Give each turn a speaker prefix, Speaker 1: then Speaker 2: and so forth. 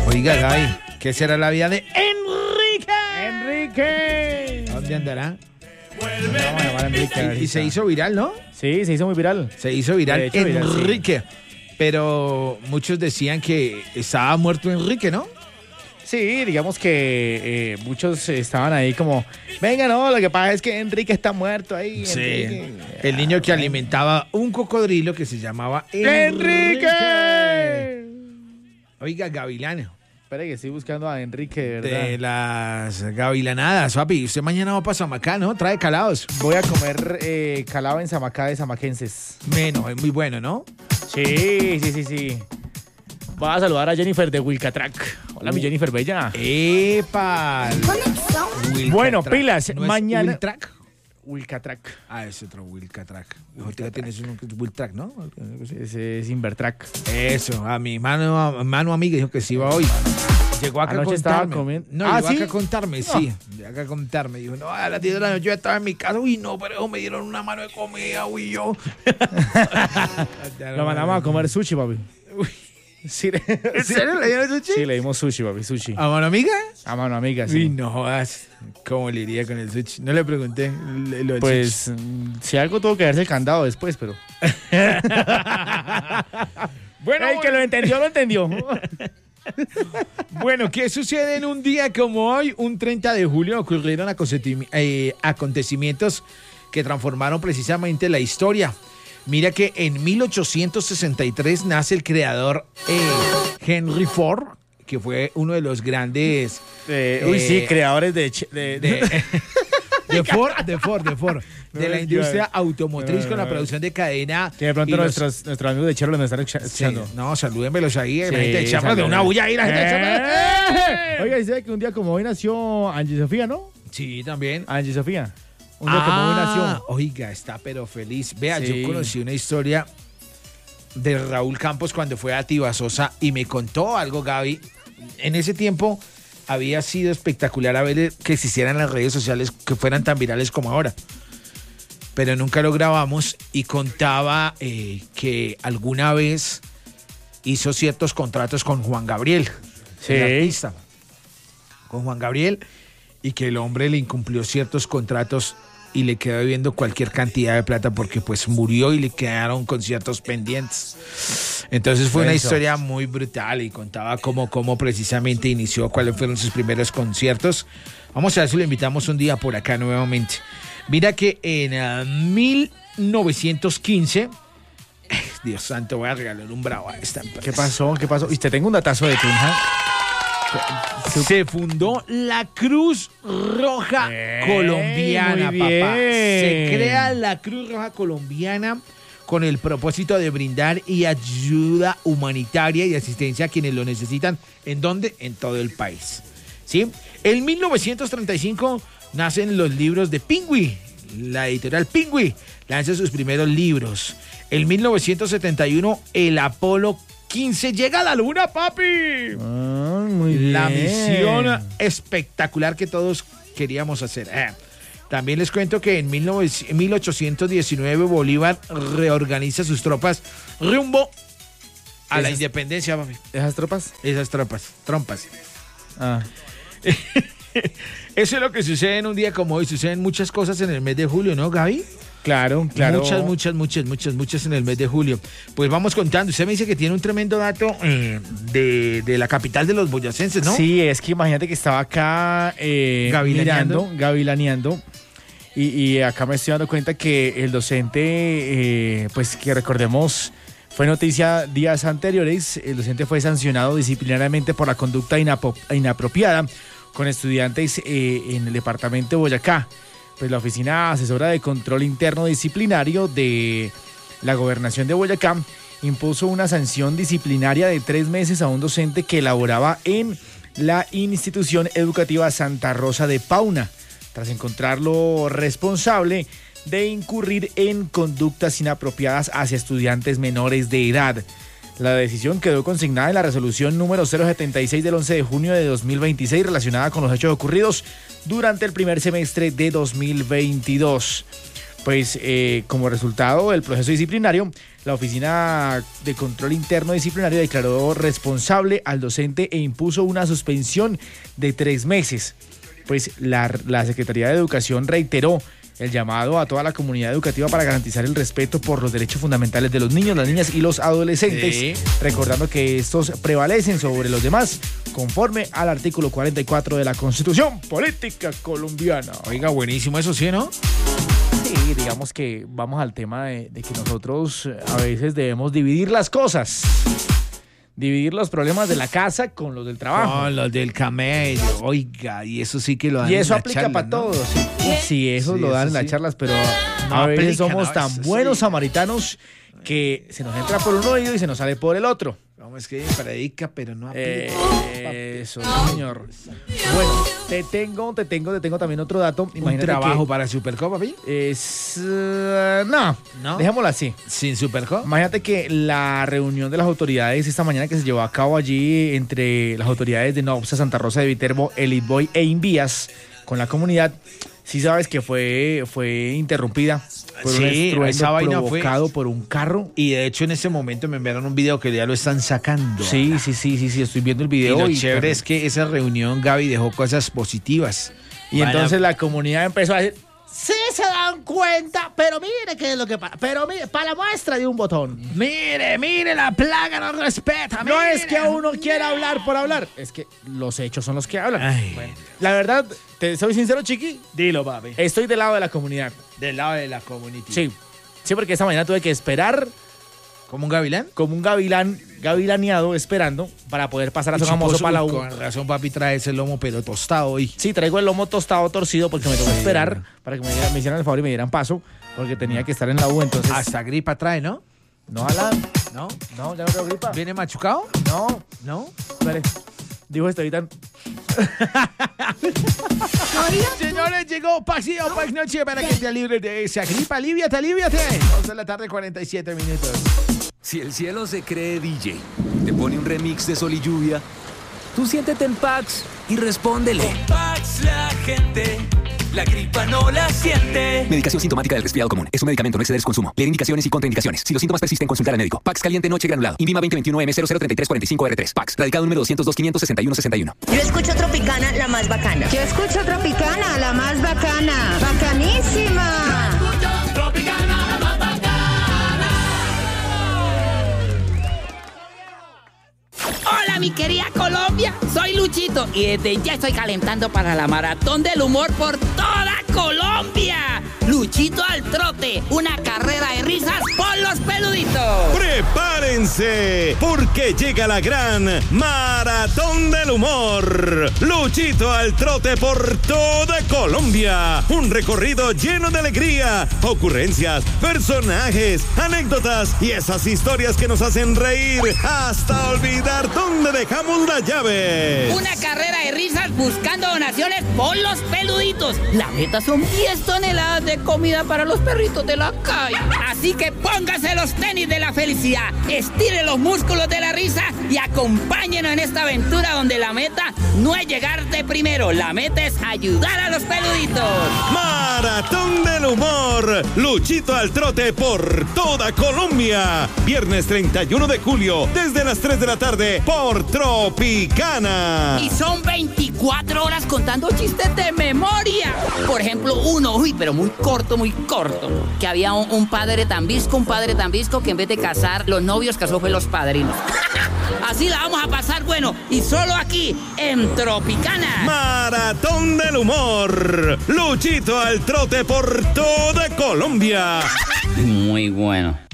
Speaker 1: Oiga, Gaby, ¿qué será la vida de Enrique?
Speaker 2: ¡Enrique!
Speaker 1: ¿Dónde andará?
Speaker 2: Vamos a llamar a Enrique.
Speaker 1: Y se hizo viral, ¿no?
Speaker 2: Sí, se hizo muy viral.
Speaker 1: Se hizo viral
Speaker 2: De hecho, viral, sí.
Speaker 1: Enrique. Pero muchos decían que estaba muerto Enrique, ¿no?
Speaker 2: Sí, digamos que muchos estaban ahí como, venga, no, lo que pasa es que Enrique está muerto ahí.
Speaker 1: Sí.
Speaker 2: Enrique.
Speaker 1: El niño que alimentaba un cocodrilo que se llamaba Enrique. Oiga, gavilano.
Speaker 2: Espera que estoy buscando a Enrique, de verdad.
Speaker 1: De las gavilanadas, papi. Usted mañana va para Samacá, ¿no? Trae calados.
Speaker 2: Voy a comer calado en Samacá de samaquenses.
Speaker 1: Menos, es muy bueno, ¿no?
Speaker 2: Sí. Voy a saludar a Jennifer de Wilcatrack. Hola, mi Jennifer Bella.
Speaker 1: ¡Epa!
Speaker 2: Bueno, pilas,
Speaker 1: ¿No es
Speaker 2: mañana-
Speaker 1: Wiltrack?
Speaker 2: Wilcatrack.
Speaker 1: Ah, es otro Wilcatrack. Usted tienes uno que es Wiltrack, ¿no?
Speaker 2: Ese es Invertrack.
Speaker 1: Eso, a mi mano amiga dijo que sí iba hoy. Llegó acá a
Speaker 2: Anoche estaba
Speaker 1: contarme.
Speaker 2: comiendo.
Speaker 1: No,
Speaker 2: ¿Ah,
Speaker 1: llegó
Speaker 2: sí?
Speaker 1: acá a contarme, sí. Llegó acá a contarme. Dijo, no, a las 10 de la noche yo estaba en mi casa. Uy, no, pero me dieron una mano de comida, uy, yo.
Speaker 2: Lo mandamos a comer sushi, papi. Sí,
Speaker 1: ¿En serio le dieron sushi?
Speaker 2: Sí, le dimos sushi, papi, sushi.
Speaker 1: ¿A mano amiga?
Speaker 2: A mano amiga,
Speaker 1: Uy,
Speaker 2: sí.
Speaker 1: no jodas. ¿Cómo le iría con el sushi? No le pregunté lo del
Speaker 2: Pues, si algo tuvo que verse el candado después, pero...
Speaker 1: Bueno,
Speaker 2: el que lo entendió, lo entendió.
Speaker 1: Bueno, ¿qué sucede en un día como hoy? Un 30 de julio ocurrieron acontecimientos que transformaron precisamente la historia. Mira que en 1863 nace el creador Henry Ford, que fue uno de los grandes...
Speaker 2: sí, creadores de
Speaker 1: Ford, de la industria automotriz con la producción de cadena.
Speaker 2: Que de pronto
Speaker 1: y los-
Speaker 2: nuestros amigos de Chevrolet nos están
Speaker 1: Sí,
Speaker 2: escuchando.
Speaker 1: no, salúdenmelos ahí, la
Speaker 2: Sí,
Speaker 1: gente de Chevrolet, de una bulla ahí, la gente de Chevrolet.
Speaker 2: Oiga, dice que un día como hoy nació Angie Sofía, ¿no?
Speaker 1: Sí, también.
Speaker 2: Angie Sofía. Un día como hoy nació.
Speaker 1: Oiga, está pero feliz. Vea,
Speaker 2: Sí.
Speaker 1: yo conocí una historia de Raúl Campos cuando fue a Tibasosa y me contó algo, Gaby. En ese tiempo había sido espectacular a ver que existieran las redes sociales que fueran tan virales como ahora. Pero nunca lo grabamos y contaba que alguna vez hizo ciertos contratos con Juan Gabriel,
Speaker 2: Sí.
Speaker 1: el artista, con Juan Gabriel, y que el hombre le incumplió ciertos contratos y le quedó debiendo cualquier cantidad de plata porque pues murió y le quedaron conciertos pendientes. Entonces fue una
Speaker 2: Eso.
Speaker 1: historia muy brutal y contaba cómo precisamente inició, cuáles fueron sus primeros conciertos. Vamos a ver si lo invitamos un día por acá nuevamente. Mira que en 1915, Dios santo, voy a regalar un bravo a esta empresa.
Speaker 2: ¿Qué pasó? ¿Qué pasó? Y te tengo un datazo de Tunja.
Speaker 1: Se fundó la Cruz Roja Colombiana,
Speaker 2: muy
Speaker 1: papá.
Speaker 2: bien.
Speaker 1: Se crea la Cruz Roja Colombiana con el propósito de brindar y ayuda humanitaria y asistencia a quienes lo necesitan. ¿En dónde? En todo el país. ¿Sí? En 1935 nacen los libros de Pingüi. La editorial Pingüi lanza sus primeros libros. En 1971 el Apolo 15 llega a la luna, papi.
Speaker 2: Muy bien.
Speaker 1: La misión espectacular que todos queríamos hacer. También les cuento que en 1819 Bolívar reorganiza sus tropas rumbo a la independencia, papi.
Speaker 2: ¿Esas tropas?
Speaker 1: Esas trompas.
Speaker 2: Ah.
Speaker 1: Eso es lo que sucede en un día como hoy. Suceden muchas cosas en el mes de julio, ¿no, Gaby?
Speaker 2: Claro.
Speaker 1: Muchas en el mes de julio. Pues vamos contando. Usted me dice que tiene un tremendo dato de la capital de los boyacenses, ¿no?
Speaker 2: Sí, es que imagínate que estaba acá gavilaneando. Y acá me estoy dando cuenta que el docente, pues que recordemos, fue noticia días anteriores, el docente fue sancionado disciplinariamente por la conducta inapropiada con estudiantes en el departamento de Boyacá. Pues la Oficina Asesora de Control Interno Disciplinario de la Gobernación de Boyacá impuso una sanción disciplinaria de 3 meses a un docente que laboraba en la institución educativa Santa Rosa de Pauna, tras encontrarlo responsable de incurrir en conductas inapropiadas hacia estudiantes menores de edad. La decisión quedó consignada en la resolución número 076 del 11 de junio de 2026 relacionada con los hechos ocurridos durante el primer semestre de 2022. Pues como resultado del proceso disciplinario, la Oficina de Control Interno Disciplinario declaró responsable al docente e impuso una suspensión de 3 meses. Pues la Secretaría de Educación reiteró el llamado a toda la comunidad educativa para garantizar el respeto por los derechos fundamentales de los niños, las niñas y los adolescentes, recordando que estos prevalecen sobre los demás, conforme al artículo 44 de la Constitución Política Colombiana.
Speaker 1: Oiga, buenísimo eso, ¿sí, no?
Speaker 2: Sí, digamos que vamos al tema de que nosotros a veces debemos dividir las cosas. Dividir los problemas de la casa con los del trabajo.
Speaker 1: Con los del camello. Oiga, y eso sí que lo dan.
Speaker 2: Y eso
Speaker 1: en la
Speaker 2: aplica
Speaker 1: charla,
Speaker 2: para
Speaker 1: ¿no?
Speaker 2: todos. Sí, eso lo dan en las charlas, pero a veces somos tan buenos samaritanos que se nos entra por un oído y se nos sale por el otro.
Speaker 1: Vamos, es que predica, pero no aplica.
Speaker 2: Eso, señor. Bueno, te tengo también otro dato.
Speaker 1: ¿Un trabajo para Supercopa, papi?
Speaker 2: No, dejémoslo así.
Speaker 1: ¿Sin Supercopa?
Speaker 2: Imagínate que la reunión de las autoridades esta mañana que se llevó a cabo allí entre las autoridades de Nopsa, Santa Rosa de Viterbo, Elite Boy e Invías con la comunidad, sí sabes que fue interrumpida por un estruendo provocado por un carro.
Speaker 1: Y de hecho en ese momento me enviaron un video que ya lo están sacando.
Speaker 2: Sí, estoy viendo el video.
Speaker 1: Y lo chévere es que esa reunión, Gaby, dejó cosas positivas.
Speaker 2: Y entonces la comunidad empezó a decir, sí se dan cuenta, pero mire qué es lo que pasa. Pero mire, para la muestra de un botón.
Speaker 1: Mire, la plaga no respeta.
Speaker 2: No es que uno quiera hablar por hablar, es que los hechos son los que hablan. Bueno, la verdad, te soy sincero, Chiqui.
Speaker 1: Dilo, papi.
Speaker 2: Estoy del lado de la comunidad.
Speaker 1: Del lado de la community.
Speaker 2: Sí, porque esta mañana tuve que esperar.
Speaker 1: ¿Como un gavilán?
Speaker 2: Como un gavilaneado esperando para poder pasar a zona famoso para la U.
Speaker 1: Con razón, papi, trae ese lomo pero tostado hoy.
Speaker 2: Sí, traigo el lomo tostado torcido porque me tocó esperar para que me hicieran el favor y me dieran paso porque tenía que estar en la U, entonces...
Speaker 1: Hasta gripa trae, ¿no?
Speaker 2: No, Alan.
Speaker 1: ¿No?
Speaker 2: No, ya no tengo gripa.
Speaker 1: ¿Viene machucado?
Speaker 2: No. Espere. Dijo ahorita.
Speaker 1: Señores, llegó Paxi o Pax Noche para que te libres de esa gripa. Aliviate. 2 de la tarde, 47 minutos.
Speaker 3: Si el cielo se cree DJ, te pone un remix de Sol y Lluvia, tú siéntete en Pax y respóndele.
Speaker 4: Con Pax la gente, la gripa no la siente.
Speaker 3: Medicación sintomática del resfriado común. Es un medicamento, no exceder su consumo. Leer indicaciones y contraindicaciones. Si los síntomas persisten, consultar al médico. Pax caliente noche granulado. INVIMA 2021M003345R3. Pax. Radicado número 202-561-61.
Speaker 5: Yo escucho Tropicana, la más bacana.
Speaker 6: Yo escucho Tropicana, la más bacana. Bacanísima.
Speaker 4: Yo escucho Tropicana, la más bacana.
Speaker 7: Hola, mi querida Colombia. Soy Luchito y desde ya estoy calentando para la maratón del humor por toda Colombia. Luchito al trote, una carrera de risas por los peluditos.
Speaker 8: ¡Prepárense! Porque llega la gran Maratón del Humor. Luchito al trote por toda Colombia. Un recorrido lleno de alegría, ocurrencias, personajes, anécdotas y esas historias que nos hacen reír hasta olvidar dónde dejamos las llaves.
Speaker 7: Una carrera de risas buscando donaciones por los peluditos. La meta son 10 toneladas de comida para los perritos de la calle. Así que póngase los tenis de la felicidad, estire los músculos de la risa y acompáñenos en esta aventura donde la meta no es llegar de primero, la meta es ayudar a los peluditos.
Speaker 8: Maratón del Humor. Luchito al trote por toda Colombia. Viernes 31 de julio, desde las 3 de la tarde, por Tropicana.
Speaker 7: Y son 24 horas contando chistes de memoria. Por ejemplo, uno, pero muy corto, que había un padre tan visco que en vez de casar los novios, casó fue los padrinos. Así la vamos a pasar, bueno, y solo aquí, en Tropicana.
Speaker 8: Maratón del Humor. Luchito al trote por toda Colombia.
Speaker 7: Muy bueno.